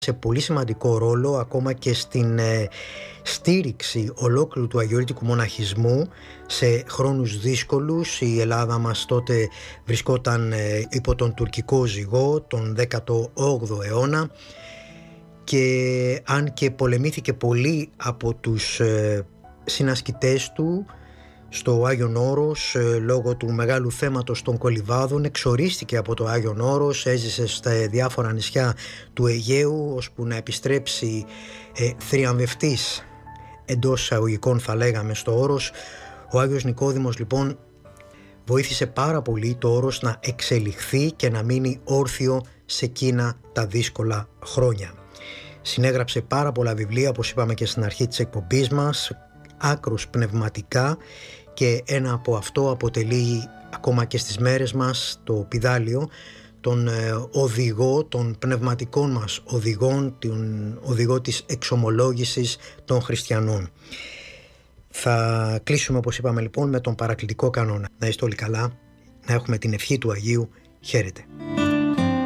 σε πολύ σημαντικό ρόλο ακόμα και στην στήριξη ολόκληρου του αγιορείτικου μοναχισμού σε χρόνους δύσκολους. Η Ελλάδα μας τότε βρισκόταν υπό τον τουρκικό ζυγό τον 18ο αιώνα και αν και πολεμήθηκε πολύ από τους συνασκητές του στο Άγιον Όρος λόγω του μεγάλου θέματος των κολυβάδων, εξορίστηκε από το Άγιον Όρος, έζησε στα διάφορα νησιά του Αιγαίου ώσπου να επιστρέψει θριαμβευτής, εντός εισαγωγικών θα λέγαμε, στο Όρος. Ο Άγιος Νικόδημος λοιπόν βοήθησε πάρα πολύ το Όρος να εξελιχθεί και να μείνει όρθιο σε εκείνα τα δύσκολα χρόνια. Συνέγραψε πάρα πολλά βιβλία, όπως είπαμε και στην αρχή της εκπομπής μας, άκρως πνευματικά, και ένα από αυτό αποτελεί ακόμα και στις μέρες μας το πηδάλιο, τον οδηγό των πνευματικών μας οδηγών, τον οδηγό της εξομολόγησης των χριστιανών. Θα κλείσουμε, όπως είπαμε λοιπόν, με τον παρακλητικό κανόνα. Να είστε όλοι καλά, να έχουμε την ευχή του Αγίου. Χαίρετε.